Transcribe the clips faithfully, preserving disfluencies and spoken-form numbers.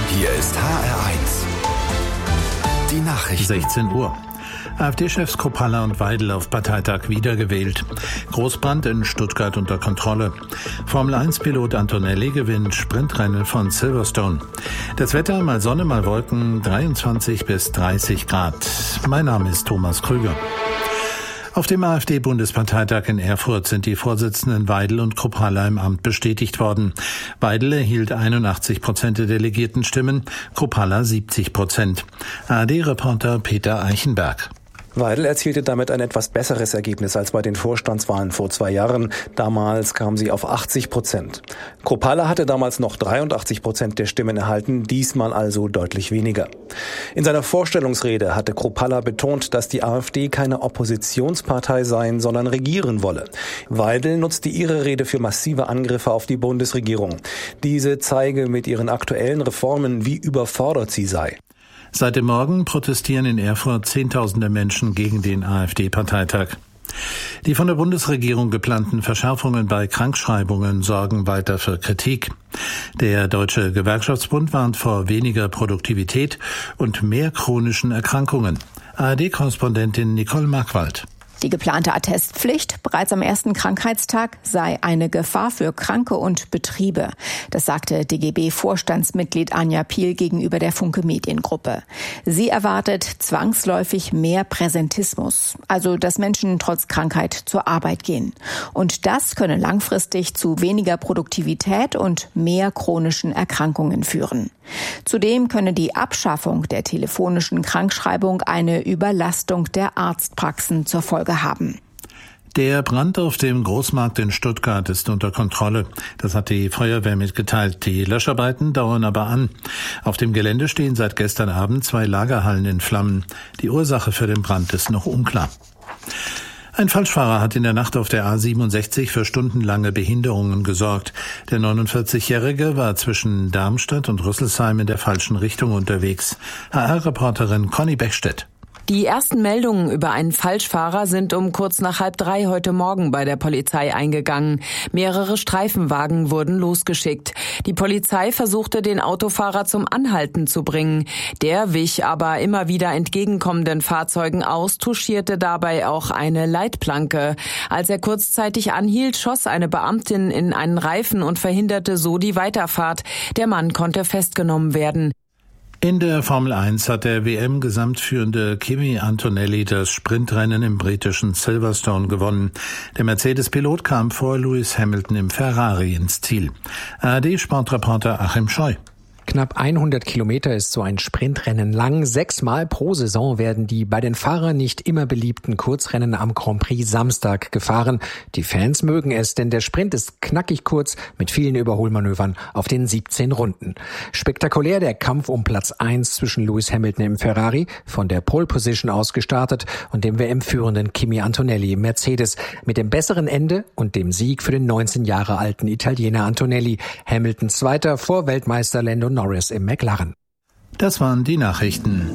Hier ist H R eins. Die Nachrichten. sechzehn Uhr. AfD-Chefs Kruppalla und Weidel auf Parteitag wiedergewählt. Großbrand in Stuttgart unter Kontrolle. Formel eins Pilot Antonelli gewinnt Sprintrennen von Silverstone. Das Wetter, mal Sonne, mal Wolken, dreiundzwanzig bis dreißig Grad. Mein Name ist Thomas Krüger. Auf dem AfD-Bundesparteitag in Erfurt sind die Vorsitzenden Weidel und Kruppalla im Amt bestätigt worden. Weidel erhielt einundachtzig Prozent der Delegiertenstimmen, Kruppalla siebzig Prozent. A R D-Reporter Peter Eichenberg. Weidel erzielte damit ein etwas besseres Ergebnis als bei den Vorstandswahlen vor zwei Jahren. Damals kam sie auf achtzig Prozent. Kruppalla hatte damals noch dreiundachtzig Prozent der Stimmen erhalten, diesmal also deutlich weniger. In seiner Vorstellungsrede hatte Kruppalla betont, dass die AfD keine Oppositionspartei sein, sondern regieren wolle. Weidel nutzte ihre Rede für massive Angriffe auf die Bundesregierung. Diese zeige mit ihren aktuellen Reformen, wie überfordert sie sei. Seit dem Morgen protestieren in Erfurt Zehntausende Menschen gegen den AfD-Parteitag. Die von der Bundesregierung geplanten Verschärfungen bei Krankschreibungen sorgen weiter für Kritik. Der Deutsche Gewerkschaftsbund warnt vor weniger Produktivität und mehr chronischen Erkrankungen. A R D-Korrespondentin Nicole Markwald. Die geplante Attestpflicht bereits am ersten Krankheitstag sei eine Gefahr für Kranke und Betriebe. Das sagte D G B-Vorstandsmitglied Anja Piel gegenüber der Funke Mediengruppe. Sie erwartet zwangsläufig mehr Präsentismus, also dass Menschen trotz Krankheit zur Arbeit gehen. Und das könne langfristig zu weniger Produktivität und mehr chronischen Erkrankungen führen. Zudem könne die Abschaffung der telefonischen Krankschreibung eine Überlastung der Arztpraxen zur Folge haben. Der Brand auf dem Großmarkt in Stuttgart ist unter Kontrolle. Das hat die Feuerwehr mitgeteilt. Die Löscharbeiten dauern aber an. Auf dem Gelände stehen seit gestern Abend zwei Lagerhallen in Flammen. Die Ursache für den Brand ist noch unklar. Ein Falschfahrer hat in der Nacht auf der A siebenundsechzig für stundenlange Behinderungen gesorgt. Der neunundvierzigjährige war zwischen Darmstadt und Rüsselsheim in der falschen Richtung unterwegs. H R-Reporterin Conny Bechstedt. Die ersten Meldungen über einen Falschfahrer sind um kurz nach halb drei heute Morgen bei der Polizei eingegangen. Mehrere Streifenwagen wurden losgeschickt. Die Polizei versuchte, den Autofahrer zum Anhalten zu bringen. Der wich aber immer wieder entgegenkommenden Fahrzeugen aus, touchierte dabei auch eine Leitplanke. Als er kurzzeitig anhielt, schoss eine Beamtin in einen Reifen und verhinderte so die Weiterfahrt. Der Mann konnte festgenommen werden. In der Formel eins hat der W M-Gesamtführende Kimi Antonelli das Sprintrennen im britischen Silverstone gewonnen. Der Mercedes-Pilot kam vor Lewis Hamilton im Ferrari ins Ziel. A R D-Sportreporter Achim Scheu. Knapp hundert Kilometer ist so ein Sprintrennen lang. Sechsmal pro Saison werden die bei den Fahrern nicht immer beliebten Kurzrennen am Grand Prix Samstag gefahren. Die Fans mögen es, denn der Sprint ist knackig kurz mit vielen Überholmanövern auf den siebzehn Runden. Spektakulär der Kampf um Platz eins zwischen Lewis Hamilton im Ferrari, von der Pole Position aus gestartet, und dem W M-führenden Kimi Antonelli im Mercedes. Mit dem besseren Ende und dem Sieg für den neunzehn Jahre alten Italiener Antonelli. Hamilton Zweiter vor Weltmeister Lando Norris im McLaren. Das waren die Nachrichten.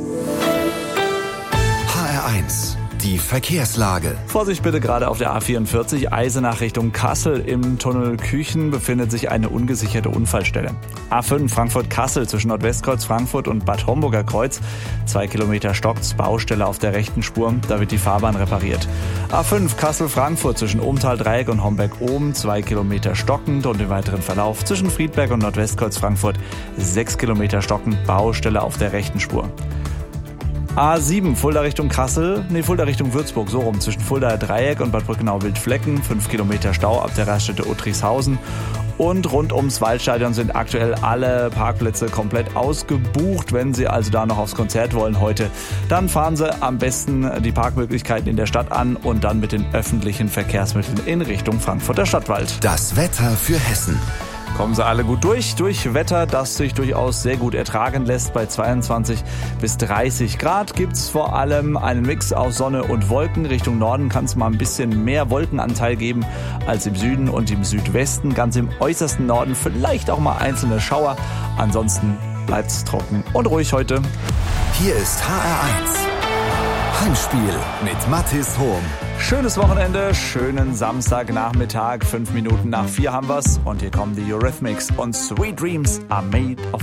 H R eins. Die Verkehrslage. Vorsicht bitte gerade auf der A vierundvierzig, Eisenach Richtung Kassel. Im Tunnel Küchen befindet sich eine ungesicherte Unfallstelle. A fünf Frankfurt-Kassel zwischen Nordwestkreuz Frankfurt und Bad Homburger Kreuz. Zwei Kilometer stockt's, Baustelle auf der rechten Spur, da wird die Fahrbahn repariert. A fünf Kassel-Frankfurt zwischen Ohmtal-Dreieck und Homberg-Oben. Zwei Kilometer stockend und im weiteren Verlauf zwischen Friedberg und Nordwestkreuz Frankfurt. Sechs Kilometer stockend, Baustelle auf der rechten Spur. A sieben, Fulda Richtung Kassel, nee, Fulda Richtung Würzburg, so rum, zwischen Fulda Dreieck und Bad Brückenau-Wildflecken, fünf Kilometer Stau ab der Raststätte Uttrichshausen. Und rund ums Waldstadion sind aktuell alle Parkplätze komplett ausgebucht. Wenn Sie also da noch aufs Konzert wollen heute, dann fahren Sie am besten die Parkmöglichkeiten in der Stadt an und dann mit den öffentlichen Verkehrsmitteln in Richtung Frankfurter Stadtwald. Das Wetter für Hessen. Kommen Sie alle gut durch, durch Wetter, das sich durchaus sehr gut ertragen lässt. Bei zweiundzwanzig bis dreißig Grad gibt's vor allem einen Mix aus Sonne und Wolken. Richtung Norden kann es mal ein bisschen mehr Wolkenanteil geben als im Süden und im Südwesten. Ganz im äußersten Norden vielleicht auch mal einzelne Schauer. Ansonsten bleibt's trocken und ruhig heute. Hier ist H R eins. Heimspiel mit Mathis Hohm. Schönes Wochenende, schönen Samstagnachmittag. Fünf Minuten nach vier haben wir's. Und hier kommen die Eurythmics und Sweet Dreams are made of